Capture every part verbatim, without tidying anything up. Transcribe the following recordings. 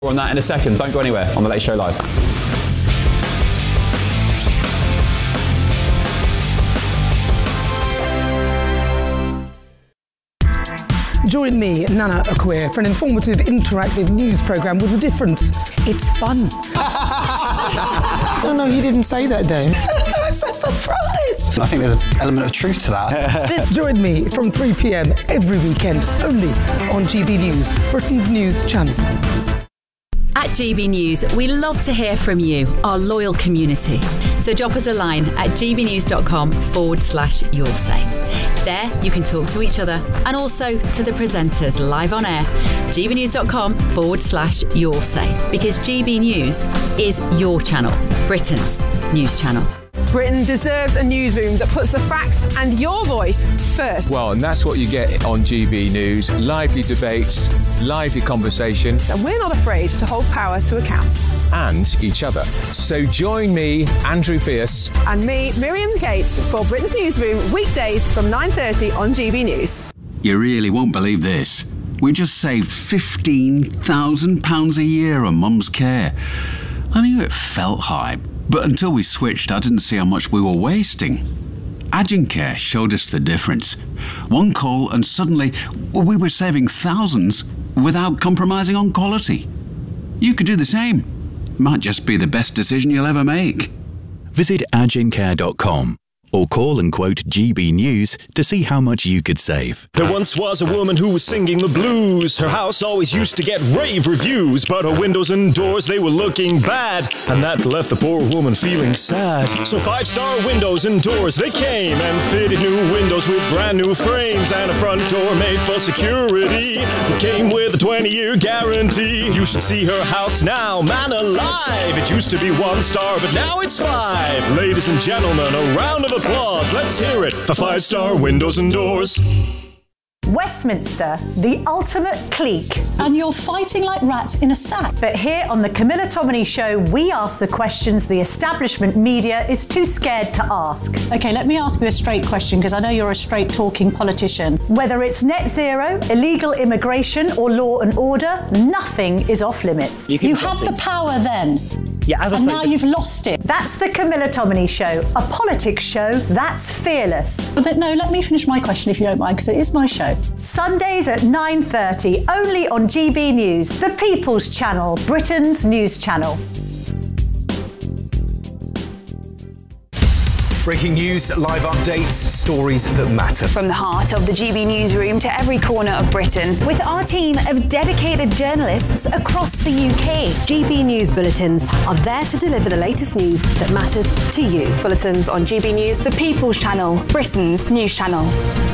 More on that in a second. Don't go anywhere on The Late Show Live. Join me, Nana Akua, for an informative, interactive news programme with a difference. It's fun. No, no, you didn't say that, Dave. I'm so surprised. I think there's an element of truth to that. Join me from three p.m. every weekend, only on G B News, Britain's news channel. At G B News, we love to hear from you, our loyal community. So drop us a line at gbnews.com forward slash your say. There, you can talk to each other and also to the presenters live on air. gbnews.com forward slash your say. Because G B News is your channel, Britain's news channel. Britain deserves a newsroom that puts the facts and your voice first. Well, and that's what you get on G B News. Lively debates, lively conversation. And we're not afraid to hold power to account. And each other. So join me, Andrew Pierce. And me, Miriam Gates, for Britain's Newsroom, weekdays from nine thirty on G B News. You really won't believe this. We just saved fifteen thousand pounds a year on Mum's care. I knew it felt high, but until we switched, I didn't see how much we were wasting. Agincare showed us the difference. One call and suddenly we were saving thousands without compromising on quality. You could do the same. Might just be the best decision you'll ever make. Visit agincare dot com or call and quote G B News to see how much you could save. There once was a woman who was singing the blues. Her house always used to get rave reviews, but her windows and doors, they were looking bad, and that left the poor woman feeling sad. So five-star windows and doors, they came and fitted new windows with brand new frames and a front door made for security that came with a twenty-year guarantee. You should see her house now, man alive. It used to be one star, but now it's five. Ladies and gentlemen, a round of applause. Let's hear it for five-star windows and doors. Westminster, the ultimate clique. And you're fighting like rats in a sack. But here on the Camilla Tominey Show, we ask the questions the establishment media is too scared to ask. OK, let me ask you a straight question, because I know you're a straight-talking politician. Whether it's net zero, illegal immigration or law and order, nothing is off limits. You, you had the power then. Yeah, as I and say, now you've lost it. That's the Camilla Tominey Show, a politics show that's fearless. But then, no, let me finish my question if you don't mind, because it is my show. Sundays at nine thirty, only on G B News, the People's Channel, Britain's news channel. Breaking news, live updates, stories that matter. From the heart of the G B Newsroom to every corner of Britain, with our team of dedicated journalists across the U K. G B News bulletins are there to deliver the latest news that matters to you. Bulletins on G B News, the People's Channel, Britain's news channel.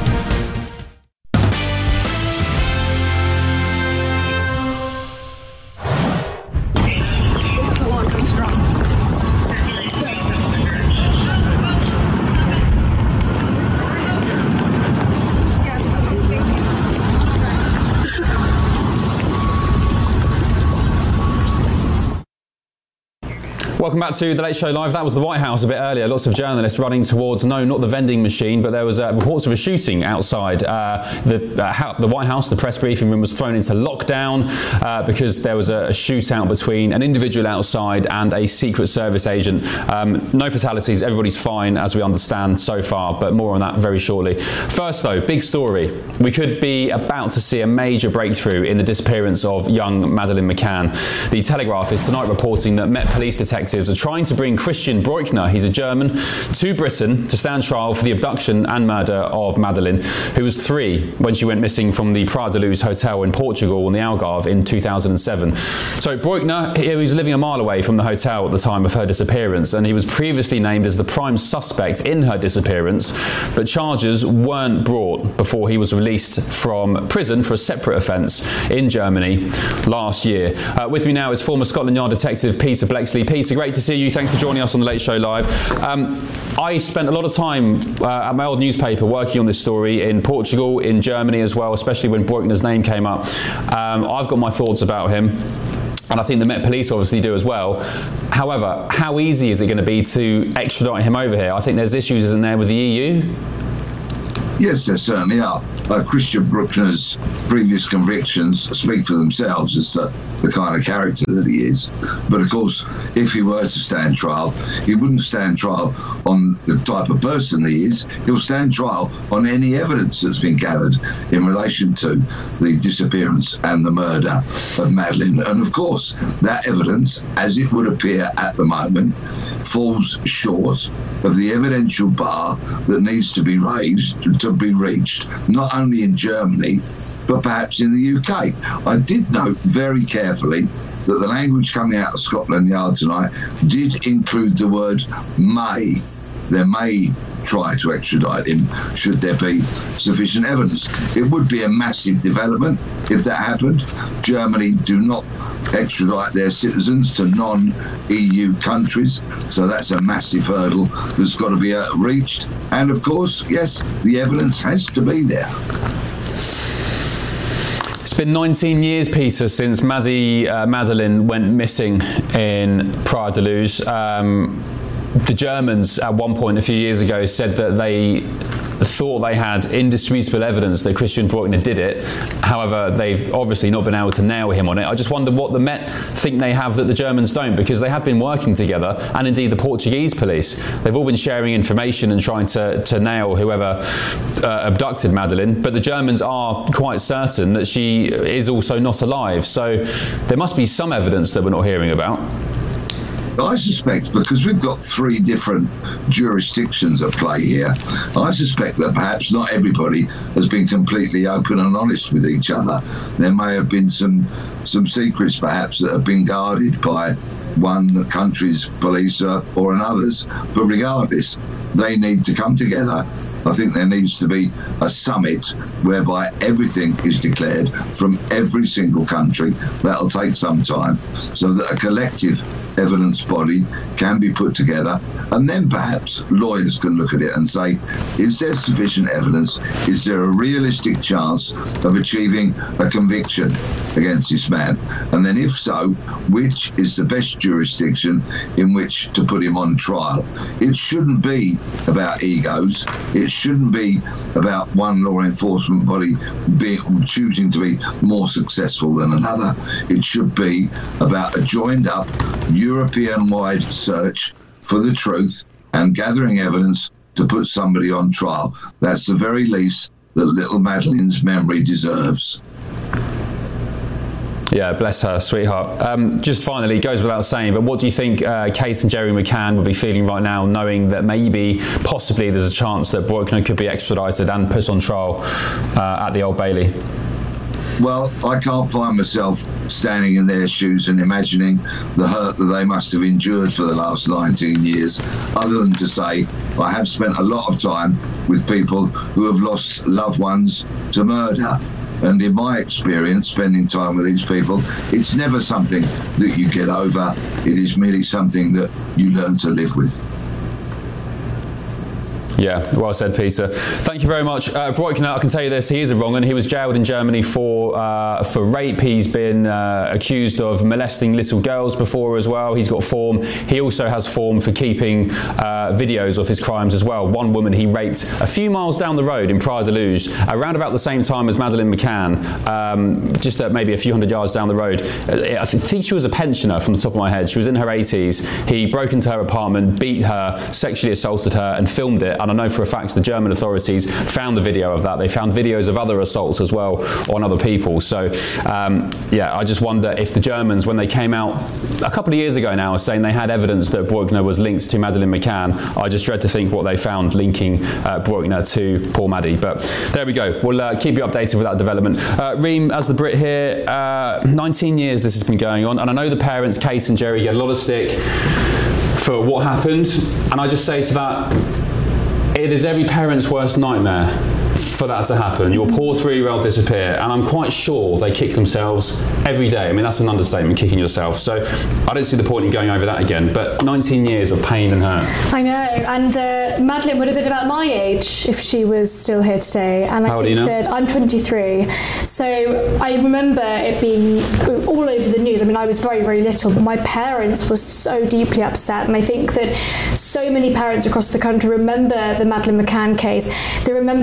Welcome back to The Late Show Live. That was the White House a bit earlier. Lots of journalists running towards, no, not the vending machine, but there was uh, reports of a shooting outside. Uh, the, uh, ha- the White House, the press briefing room, was thrown into lockdown uh, because there was a, a shootout between an individual outside and a Secret Service agent. Um, no fatalities, everybody's fine, as we understand so far, but more on that very shortly. First though, big story. We could be about to see a major breakthrough in the disappearance of young Madeleine McCann. The Telegraph is tonight reporting that Met Police detectives are trying to bring Christian Breukner, he's a German, to Britain to stand trial for the abduction and murder of Madeleine, who was three when she went missing from the Praia da Luz hotel in Portugal on the Algarve in two thousand seven. So Breukner, he was living a mile away from the hotel at the time of her disappearance, and he was previously named as the prime suspect in her disappearance, but charges weren't brought before he was released from prison for a separate offence in Germany last year. Uh, with me now is former Scotland Yard detective Peter Bleksley. Peter, great to see you. Thanks for joining us on The Late Show Live. Um, I spent a lot of time uh, at my old newspaper working on this story in Portugal, in Germany as well, especially when Breukner's name came up. Um, I've got my thoughts about him, and I think the Met Police obviously do as well. However, how easy is it going to be to extradite him over here? I think there's issues, isn't there, with the E U? Yes, there certainly are. Uh, Christian Breukner's previous convictions speak for themselves as to the kind of character that he is. But of course, if he were to stand trial, he wouldn't stand trial on the type of person he is. He'll stand trial on any evidence that's been gathered in relation to the disappearance and the murder of Madeleine. And of course, that evidence, as it would appear at the moment, falls short of the evidential bar that needs to be raised, to be reached, not only in Germany, but perhaps in the U K. I did note very carefully that the language coming out of Scotland Yard tonight did include the word may. They may try to extradite him should there be sufficient evidence. It would be a massive development if that happened. Germany do not extradite their citizens to non-E U countries, so that's a massive hurdle that's got to be uh, reached. And of course, yes, the evidence has to be there. It's been nineteen years, Peter, since Mazzy uh, Madeleine went missing in Praia da Luz. Um, the Germans, at one point a few years ago, said that they thought they had indisputable evidence that Christian Breukner did it. However, they've obviously not been able to nail him on it. I just wonder what the Met think they have that the Germans don't, because they have been working together, and indeed the Portuguese police. They've all been sharing information and trying to, to nail whoever uh, abducted Madeleine, but the Germans are quite certain that she is also not alive. So there must be some evidence that we're not hearing about. I suspect, because we've got three different jurisdictions at play here, I suspect that perhaps not everybody has been completely open and honest with each other. There may have been some some secrets perhaps that have been guarded by one country's police or, or another's. But regardless, they need to come together. I think there needs to be a summit whereby everything is declared from every single country. That'll take some time, so that a collective evidence body can be put together, and then perhaps lawyers can look at it and say, is there sufficient evidence? Is there a realistic chance of achieving a conviction against this man? And then if so, which is the best jurisdiction in which to put him on trial? It shouldn't be about egos. It shouldn't be about one law enforcement body being, choosing to be more successful than another. It should be about a joined up European-wide search for the truth and gathering evidence to put somebody on trial. That's the very least that little Madeleine's memory deserves. Yeah, bless her, sweetheart. Um, just finally, goes without saying, but what do you think uh, Kate and Jerry McCann would be feeling right now, knowing that maybe, possibly, there's a chance that Breukner could be extradited and put on trial uh, at the Old Bailey? Well, I can't find myself standing in their shoes and imagining the hurt that they must have endured for the last nineteen years, other than to say I have spent a lot of time with people who have lost loved ones to murder. And in my experience, spending time with these people, it's never something that you get over. It is merely something that you learn to live with. Yeah, well said, Peter. Thank you very much. Uh, Breukner, I can tell you this, he is a wrong un. He was jailed in Germany for uh, for rape. He's been uh, accused of molesting little girls before as well. He's got form. He also has form for keeping uh, videos of his crimes as well. One woman he raped a few miles down the road in Praia da Luz, around about the same time as Madeleine McCann, um, just uh, maybe a few hundred yards down the road. Uh, I think she was a pensioner from the top of my head. She was in her eighties. He broke into her apartment, beat her, sexually assaulted her and filmed it. And I know for a fact the German authorities found the video of that. They found videos of other assaults as well on other people. So, um, yeah, I just wonder if the Germans, when they came out a couple of years ago now, saying they had evidence that Breukner was linked to Madeleine McCann, I just dread to think what they found linking uh, Breukner to poor Maddie. But there we go. We'll uh, keep you updated with that development. Uh, Reem, as the Brit here, uh, nineteen years this has been going on, and I know the parents, Kate and Jerry, get a lot of stick for what happened, and I just say to that, it is every parent's worst nightmare for that to happen. Your poor three-year-old disappear, and I'm quite sure they kick themselves every day. I mean, that's an understatement, kicking yourself. So I don't see the point in going over that again, but nineteen years of pain and hurt. I know, and uh, Madeleine would have been about my age if she was still here today. And I How old think are you now? that I'm twenty-three, so I remember it being all over the news. I mean, I was very, very little, but my parents were so deeply upset, and I think that so many parents across the country remember the Madeleine McCann case. They remember seeing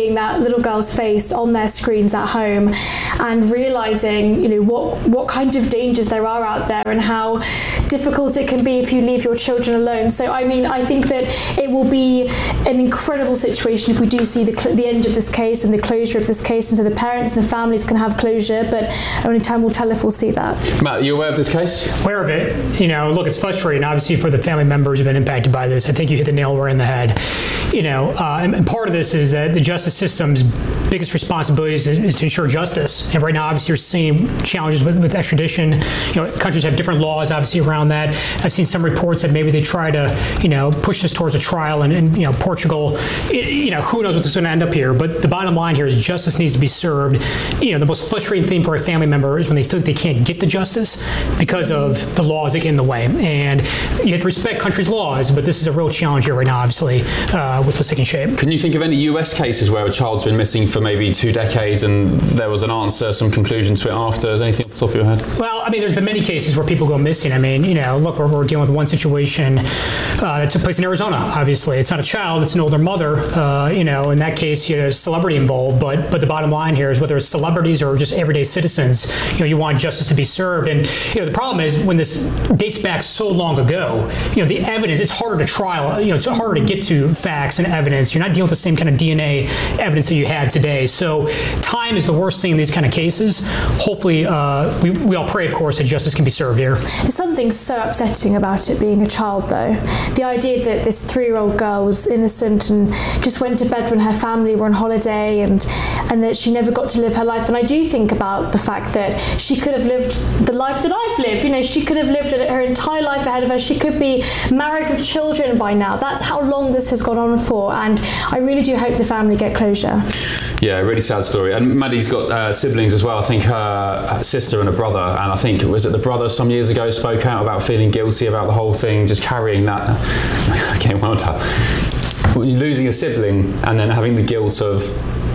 seeing that little girl's face on their screens at home and realising, you know, what, what kind of dangers there are out there and how difficult it can be if you leave your children alone. So, I mean, I think that it will be an incredible situation if we do see the, cl- the end of this case and the closure of this case, and so the parents and the families can have closure, but only time will tell if we'll see that. Matt, are you aware of this case? Aware of it. You know, look, it's frustrating, obviously, for the family members who've been impacted by this. I think you hit the nail right in the head. You know, uh, and, and part of this is that the justice system's biggest responsibility is, is to ensure justice. And right now, obviously, you're seeing challenges with, with extradition. You know, countries have different laws, obviously, around that. I've seen some reports that maybe they try to, you know, push this towards a trial, and, and you know, Portugal, it, you know, who knows what's going to end up here. But the bottom line here is justice needs to be served. You know, the most frustrating thing for a family member is when they feel like they can't get the justice because of the laws that get in the way. And you have to respect countries' laws, but this is a real challenge here right now, obviously, uh, with what's taking shape. Can you think of any U S cases where a child's been missing for maybe two decades and there was an answer, some conclusion to it after? Is anything off the top of your head? Well, I mean, there's been many cases where people go missing. I mean, you know, look, we're, we're dealing with one situation uh, that took place in Arizona, obviously. It's not a child, it's an older mother. Uh, you know, in that case, you know, there's celebrity involved, but but the bottom line here is whether it's celebrities or just everyday citizens, you know, you want justice to be served. And, you know, the problem is when this dates back so long ago, you know, the evidence, it's harder to trial, you know, it's harder to get to facts and evidence. You're not dealing with the same kind of D N A evidence that you have today. So time is the worst thing in these kind of cases. Hopefully, uh, we, we all pray, of course, that justice can be served here. There's something so upsetting about it being a child, though. The idea that this three-year-old girl was innocent and just went to bed when her family were on holiday, and and that she never got to live her life. And I do think about the fact that she could have lived the life that I've lived. You know, she could have lived her entire life ahead of her. She could be married with children by now. That's how long this has gone on for, and I really do hope the family get closure. Yeah, really sad story. And Maddie's got uh, siblings as well. I think her, her sister and a brother, and I think, was it the brother some years ago, spoke out about feeling guilty about the whole thing, just carrying that. Okay, well done. Losing a sibling and then having the guilt of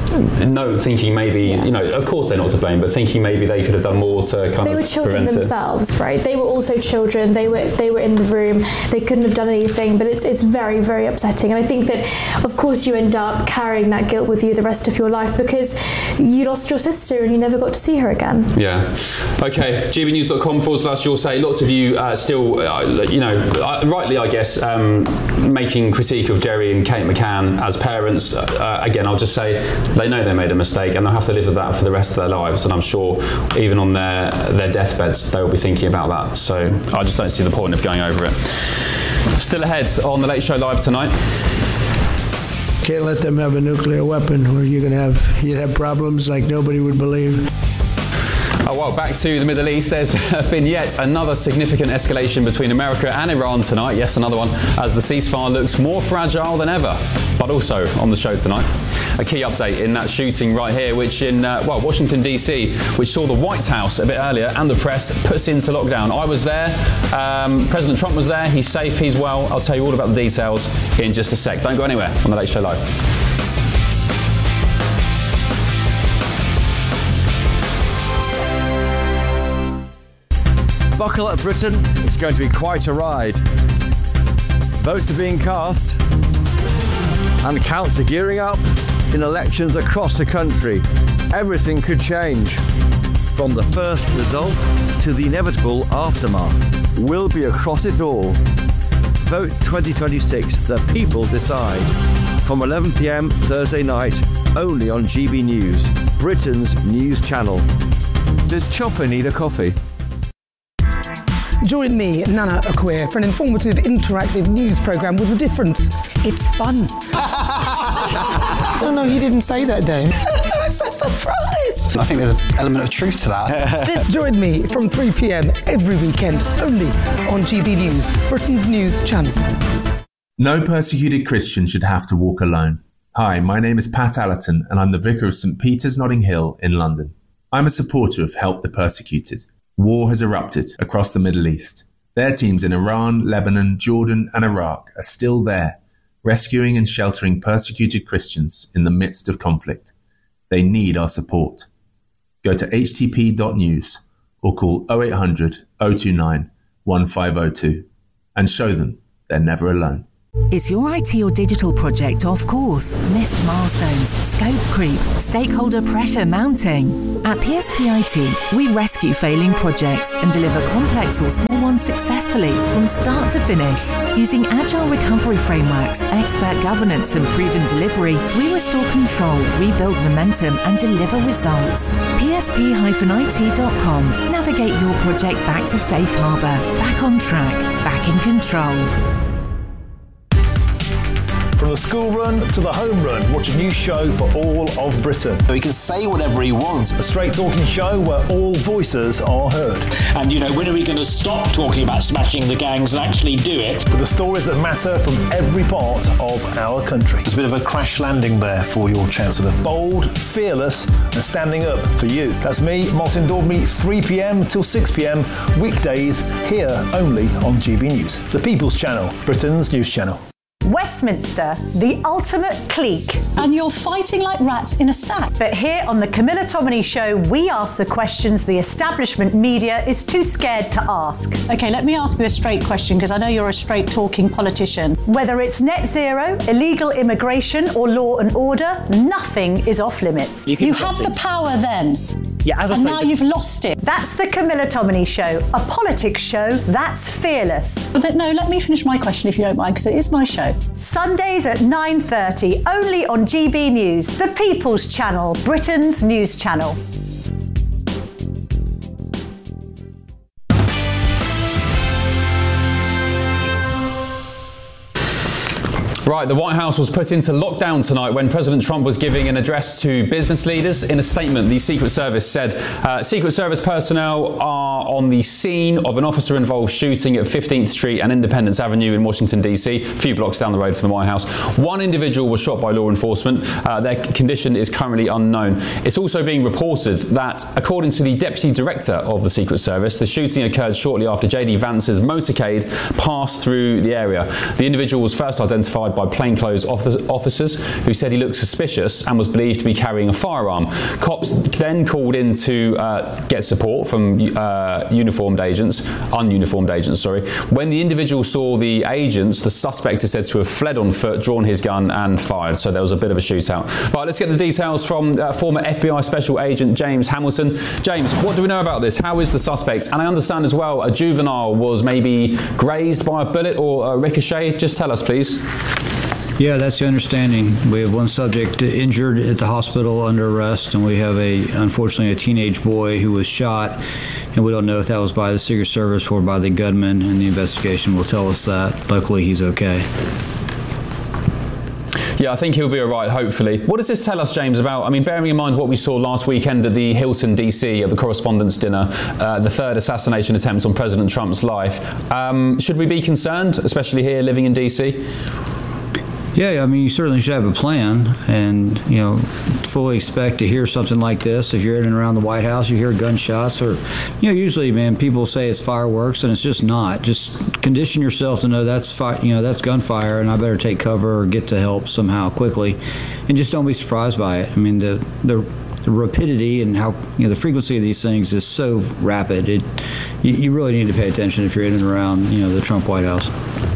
no, thinking maybe, yeah. you know, of course they're not to blame, but thinking maybe they could have done more to kind of prevent it. They were children themselves, right? They were also children. They were they were in the room. They couldn't have done anything, but it's it's very, very upsetting. And I think that, of course, you end up carrying that guilt with you the rest of your life because you lost your sister and you never got to see her again. Yeah. Okay. G B news dot com forward slash you'll say. Lots of you uh, still, uh, you know, uh, rightly, I guess, um, making critique of Jerry and Kate McCann as parents. Uh, again, I'll just say, they know they made a mistake and they'll have to live with that for the rest of their lives, and I'm sure even on their their deathbeds they will be thinking about that. So I just don't see the point of going over it. Still ahead on the Late Show Live tonight. Can't let them have a nuclear weapon where you're gonna have you'd have problems like nobody would believe. Oh, well, back to the Middle East. There's been yet another significant escalation between America and Iran tonight. Yes, another one, as the ceasefire looks more fragile than ever. But also on the show tonight, a key update in that shooting right here, which in, uh, well, Washington, D C, which saw the White House a bit earlier and the press puts into lockdown. I was there. Um, President Trump was there. He's safe. He's well. I'll tell you all about the details in just a sec. Don't go anywhere on the Late Show Live. Buckle up, Britain. It's going to be quite a ride. Votes are being cast and counts are gearing up in elections across the country. Everything could change. From the first result to the inevitable aftermath. We'll be across it all. Vote twenty twenty-six, the people decide. From eleven p m Thursday night, only on G B News, Britain's news channel. Does Chopper need a coffee? Join me, Nana Akua, for an informative, interactive news programme with a difference. It's fun. No, no, you didn't say that, Dave. I'm so surprised. I think there's an element of truth to that. Join me from three p m every weekend, only on G B News, Britain's news channel. No persecuted Christian should have to walk alone. Hi, my name is Pat Allerton, and I'm the Vicar of St Peter's Notting Hill in London. I'm a supporter of Help the Persecuted. War has erupted across the Middle East. Their teams in Iran, Lebanon, Jordan and Iraq are still there, rescuing and sheltering persecuted Christians in the midst of conflict. They need our support. Go to h t p dot news or call oh eight hundred, oh two nine, one five oh two and show them they're never alone. Is your I T or digital project off course? Missed milestones, scope creep, stakeholder pressure mounting? At P S P I T, we rescue failing projects and deliver complex or small ones successfully from start to finish. Using agile recovery frameworks, expert governance and proven delivery, we restore control, rebuild momentum and deliver results. P S P I T dot com. Navigate your project back to safe harbour, back on track, back in control. From the school run to the home run, watch a new show for all of Britain. So he can say whatever he wants. A straight talking show where all voices are heard. And, you know, when are we going to stop talking about smashing the gangs and actually do it? With the stories that matter from every part of our country. There's a bit of a crash landing there for your Chancellor. Bold, fearless and standing up for you. That's me, Martin Daubney, three p.m. till six p.m. weekdays here only on G B News. The People's Channel, Britain's news channel. Westminster, the ultimate clique. And you're fighting like rats in a sack. But here on the Camilla Tominey Show, we ask the questions the establishment media is too scared to ask. OK, let me ask you a straight question, because I know you're a straight-talking politician. Whether it's net zero, illegal immigration or law and order, nothing is off limits. You, you had the power then. Yeah, as I and say, now you've lost it. That's the Camilla Tominey Show, a politics show that's fearless. But no, let me finish my question if you don't mind, because it is my show. Sundays at nine thirty, only on G B News, the People's Channel, Britain's news channel. Right, the White House was put into lockdown tonight when President Trump was giving an address to business leaders. In a statement, the Secret Service said uh, Secret Service personnel are on the scene of an officer-involved shooting at fifteenth Street and Independence Avenue in Washington, D C, a few blocks down the road from the White House. One individual was shot by law enforcement. Uh, their condition is currently unknown. It's also being reported that, according to the Deputy Director of the Secret Service, the shooting occurred shortly after J D Vance's motorcade passed through the area. The individual was first identified by plainclothes officers who said he looked suspicious and was believed to be carrying a firearm. Cops then called in to uh, get support from uh, uniformed agents, ununiformed agents, sorry. When the individual saw the agents, the suspect is said to have fled on foot, drawn his gun and fired. So there was a bit of a shootout. Right, let's get the details from uh, former F B I Special Agent James Hamilton. James, what do we know about this? How is the suspect? And I understand as well a juvenile was maybe grazed by a bullet or a ricochet. Just tell us, please. Yeah, that's the understanding. We have one subject injured at the hospital under arrest, and we have a, unfortunately, a teenage boy who was shot, and we don't know if that was by the Secret Service or by the gunman, and the investigation will tell us that. Luckily, he's okay. Yeah, I think he'll be all right, hopefully. What does this tell us, James, about, I mean, bearing in mind what we saw last weekend at the Hilton D C at the Correspondents' Dinner, uh, the third assassination attempt on President Trump's life. Um, should we be concerned, especially here living in D C? Yeah, I mean, you certainly should have a plan and, you know, fully expect to hear something like this. If you're in and around the White House, you hear gunshots or, you know, usually, man, people say it's fireworks and it's just not. Just condition yourself to know that's, fi- you know, that's gunfire and I better take cover or get to help somehow quickly. And just don't be surprised by it. I mean, the, the, the rapidity and how, you know, the frequency of these things is so rapid. It, you, you really need to pay attention if you're in and around, you know, the Trump White House.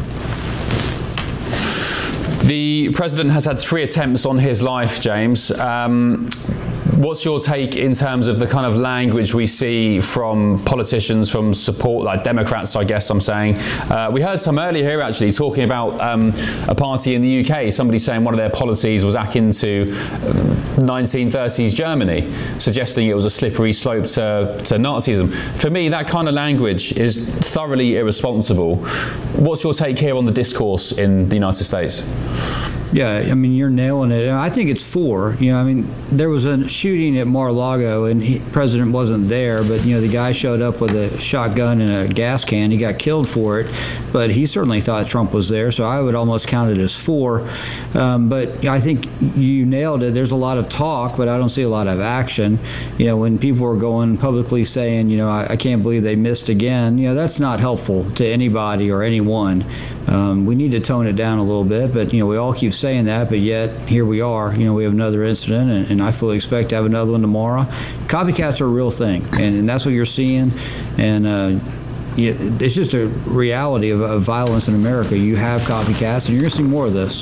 The president has had three attempts on his life, James. Um, what's your take in terms of the kind of language we see from politicians, from support, like Democrats, I guess I'm saying? Uh, we heard some earlier here, actually, talking about um, a party in the U K, somebody saying one of their policies was akin to um, nineteen thirties Germany, suggesting it was a slippery slope to, to Nazism. For me, that kind of language is thoroughly irresponsible. What's your take here on the discourse in the United States? Yeah, I mean, you're nailing it. I think it's four. You know, I mean, there was a shooting at Mar-a-Lago, and the president wasn't there, but, you know, the guy showed up with a shotgun and a gas can. He got killed for it, but he certainly thought Trump was there, so I would almost count it as four. Um, but I think you nailed it. There's a lot of talk, but I don't see a lot of action. You know, when people are going publicly saying, you know, I, I can't believe they missed again, you know, that's not helpful to anybody or anyone. Um, we need to tone it down a little bit, but, you know, we all keep saying that, but yet here we are. You know, we have another incident, and, and I fully expect to have another one tomorrow. Copycats are a real thing, and, and that's what you're seeing. And, uh, you, it's just a reality of, of violence in America. You have copycats, and you're going to see more of this.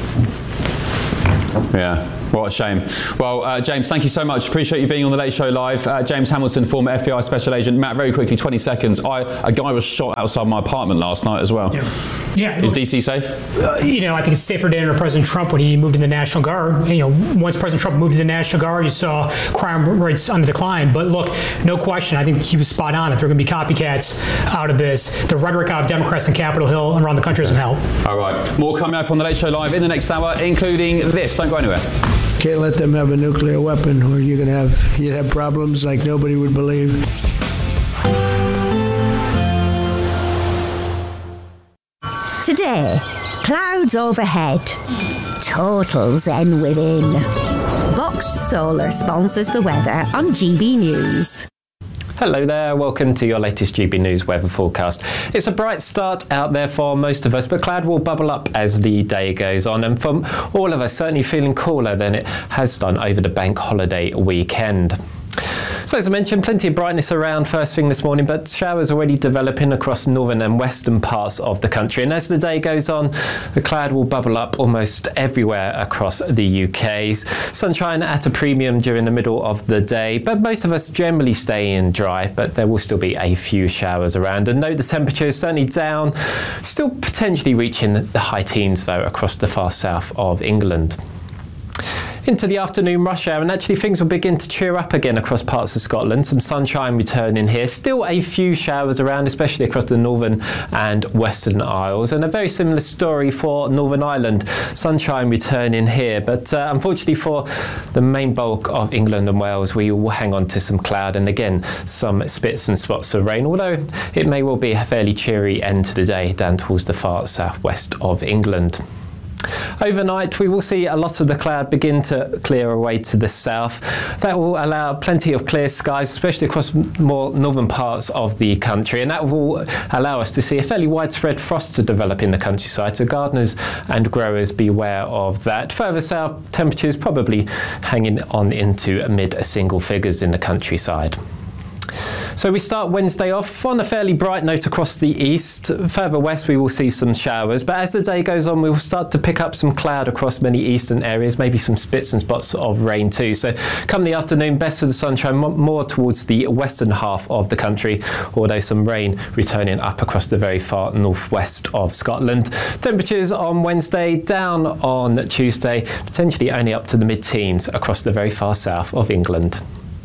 Yeah. What a shame. Well, uh, James, thank you so much. Appreciate you being on the Late Show Live. Uh, James Hamilton, former F B I Special Agent. Matt, very quickly, twenty seconds. I, a guy was shot outside my apartment last night as well. Yeah. yeah Is D C safe? Uh, you know, I think it's safer than under President Trump when he moved in the National Guard. You know, once President Trump moved to the National Guard, you saw crime rates on the decline. But look, no question, I think he was spot on. If there are going to be copycats out of this, the rhetoric of Democrats on Capitol Hill and around the country doesn't help. All right. More coming up on the Late Show Live in the next hour, including this. Don't go anywhere. Can't let them have a nuclear weapon, or you're going to have you'd have problems like nobody would believe. Today, clouds overhead, total zen within. Box Solar sponsors the weather on G B News. Hello there, welcome to your latest G B News weather forecast. It's a bright start out there for most of us, but cloud will bubble up as the day goes on, and for all of us, certainly feeling cooler than it has done over the bank holiday weekend. So as I mentioned, plenty of brightness around first thing this morning, but showers already developing across northern and western parts of the country. And as the day goes on, the cloud will bubble up almost everywhere across the U K. Sunshine at a premium during the middle of the day, but most of us generally stay in dry, but there will still be a few showers around. And note the temperature is certainly down, still potentially reaching the high teens though across the far south of England. Into the afternoon rush hour, and actually things will begin to cheer up again across parts of Scotland. Some sunshine returning here. Still a few showers around, especially across the northern and western Isles. And a very similar story for Northern Ireland. Sunshine returning here, but uh, unfortunately for the main bulk of England and Wales, we will hang on to some cloud and again some spits and spots of rain, although it may well be a fairly cheery end to the day down towards the far southwest of England. Overnight, we will see a lot of the cloud begin to clear away to the south. That will allow plenty of clear skies, especially across more northern parts of the country, and that will allow us to see a fairly widespread frost to develop in the countryside, so gardeners and growers beware of that. Further south, temperatures probably hanging on into mid-single figures in the countryside. So we start Wednesday off on a fairly bright note across the east. Further west we will see some showers, but as the day goes on we will start to pick up some cloud across many eastern areas, maybe some spits and spots of rain too. So come the afternoon, best of the sunshine more towards the western half of the country, although some rain returning up across the very far northwest of Scotland. Temperatures on Wednesday down on Tuesday, potentially only up to the mid-teens across the very far south of England.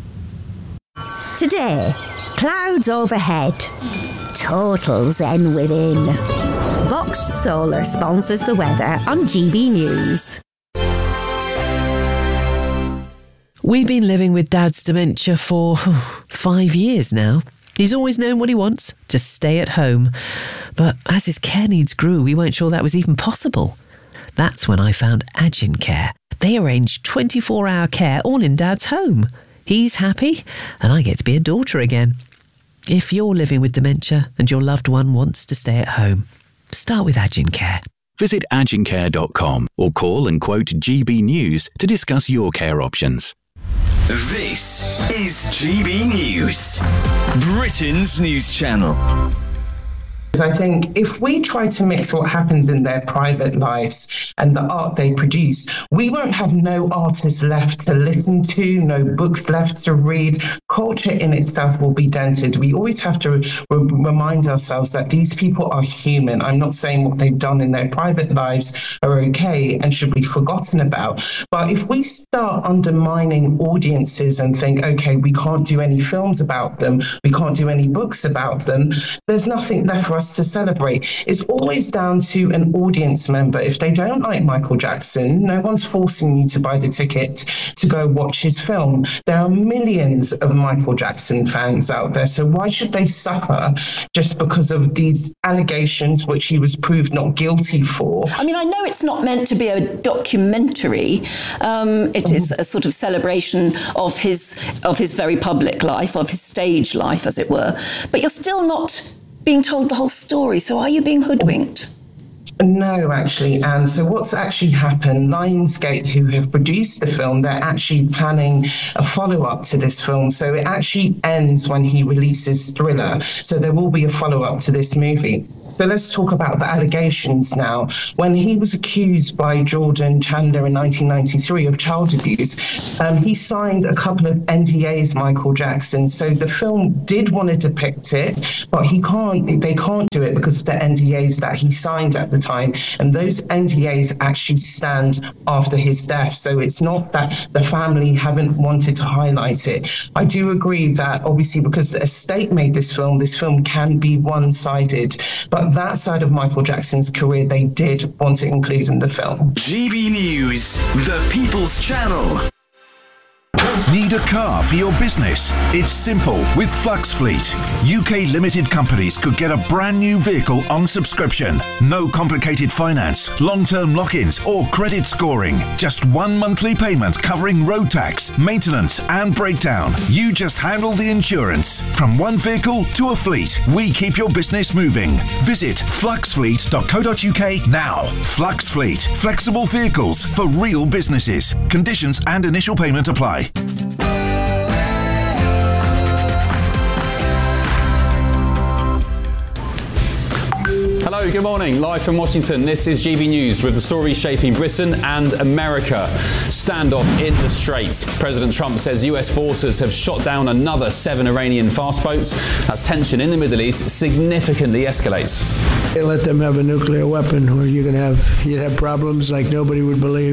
Today, clouds overhead, total zen within. Box Solar sponsors the weather on G B News. We've been living with Dad's dementia for oh, five years now. He's always known what he wants, to stay at home. But as his care needs grew, we weren't sure that was even possible. That's when I found Agincare. They arrange twenty-four hour care all in Dad's home. He's happy, and I get to be a daughter again. If you're living with dementia and your loved one wants to stay at home, start with Agincare. Visit agincare dot com or call and quote G B News to discuss your care options. This is G B News, Britain's news channel. I think if we try to mix what happens in their private lives and the art they produce, we won't have no artists left to listen to, no books left to read. Culture in itself will be dented. We always have to re- remind ourselves that these people are human. I'm not saying what they've done in their private lives are okay and should be forgotten about. But if we start undermining audiences and think, okay, we can't do any films about them, we can't do any books about them, there's nothing left for us to celebrate. It's always down to an audience member. If they don't like Michael Jackson, no one's forcing you to buy the ticket to go watch his film. There are millions of Michael Jackson fans out there, so why should they suffer just because of these allegations which he was proved not guilty for? I mean, I know it's not meant to be a documentary. Um, it is a sort of celebration of his of his very public life, of his stage life, as it were. But you're still not being told the whole story. So are you being hoodwinked? No, actually. And so what's actually happened, Lionsgate, who have produced the film, they're actually planning a follow-up to this film. So it actually ends when he releases Thriller. So there will be a follow-up to this movie. So let's talk about the allegations now. When he was accused by Jordan Chandler in nineteen ninety-three of child abuse, um, he signed a couple of N D As, Michael Jackson. So the film did want to depict it, but he can't. They can't do it because of the N D As that he signed at the time, and those N D As actually stand after his death. So it's not that the family haven't wanted to highlight it. I do agree that obviously because the estate made this film, this film can be one-sided, but that side of Michael Jackson's career they did want to include in the film. G B News, the People's Channel. Need a car for your business? It's simple with Flux Fleet. U K limited companies could get a brand new vehicle on subscription. No complicated finance, long-term lock-ins or credit scoring. Just one monthly payment covering road tax, maintenance and breakdown. You just handle the insurance. From one vehicle to a fleet, we keep your business moving. Visit flux fleet dot co dot U K now. Flux Fleet. Flexible vehicles for real businesses. Conditions and initial payment apply. Hello, good morning. Live from Washington, this is G B News with the stories shaping Britain and America. Standoff in the Straits. President Trump says U S forces have shot down another seven Iranian fast boats. As tension in the Middle East significantly escalates. They let them have a nuclear weapon where you're going to have, you'd have problems like nobody would believe.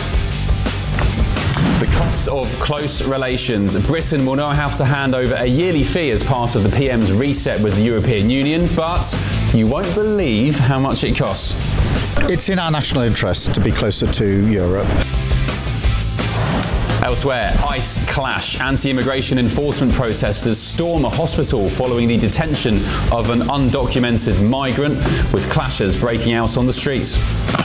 The cost of close relations. Britain will now have to hand over a yearly fee as part of the P M's reset with the European Union, but you won't believe how much it costs. It's in our national interest to be closer to Europe. Elsewhere, ICE clash. Anti-immigration enforcement protesters storm a hospital following the detention of an undocumented migrant, with clashes breaking out on the streets.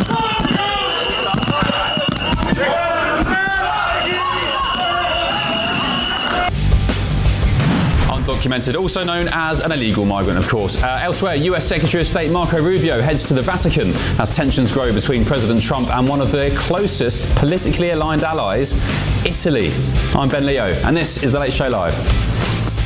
Undocumented, also known as an illegal migrant, of course. Uh, elsewhere, U S Secretary of State Marco Rubio heads to the Vatican as tensions grow between President Trump and one of their closest politically aligned allies, Italy. I'm Ben Leo, and this is The Late Show Live.